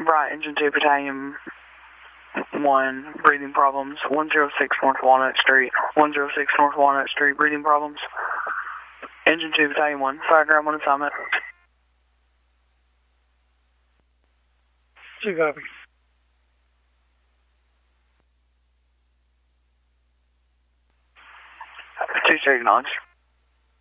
Bright Engine 2 Battalion 1, breathing problems. 106 North Walnut Street. 106 North Walnut Street, breathing problems. Engine 2 Battalion 1, fireground 1 assignment. 2 copy. 2 acknowledged.